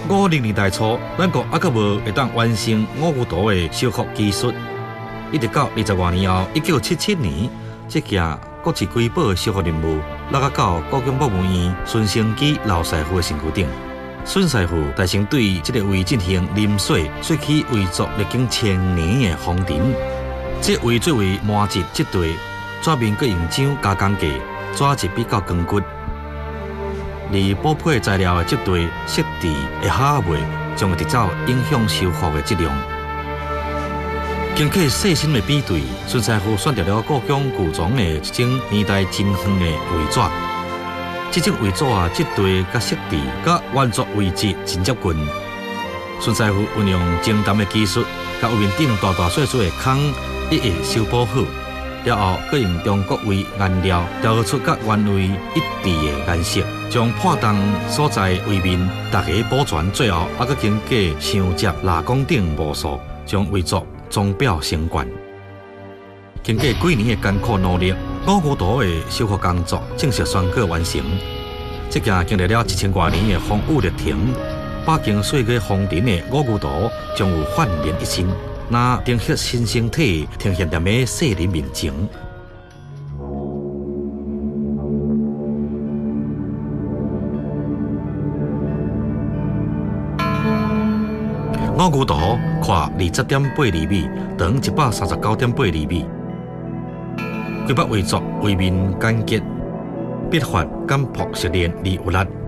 50年代初，咱国还阁无会当完成五牛道的修复技术，一直到20多年后，1977年，这件国际瑰宝的修复任务落到故宫博物院孙成基老师傅的身躯顶。孙师傅大声对这个位进行淋水，洗去为族历经1000年的风尘。这位作为麻质质地，纸面阁用浆加工价，纸质比较光骨。而补配材料的质地、色质会下袂，将会直接影响修复的质量。经过细心的比对，孙师傅选择了故宫古藏的一种年代真远的画纸。这种画纸啊，质地、甲色质、甲原作位置真接近。孙师傅运用精湛的技术，甲画面顶大大小小的孔一一修补好。了后，佮用中国味颜料调出甲原位一致的颜色，将破洞所在位面大家保全。最后，还佮经过镶接蜡光等模术，将画作装裱成冠。经过几年的艰苦努力，五牛道的修复工作正式宣告完成。这件经历了1000多年的风雨历程，饱经岁月风尘的五牛道将有焕然一新。那丁血新生体呈现在世人面前。五牛道宽20.8厘米，长139.8厘米。规笔画作画面简洁，笔法简朴熟练而有力。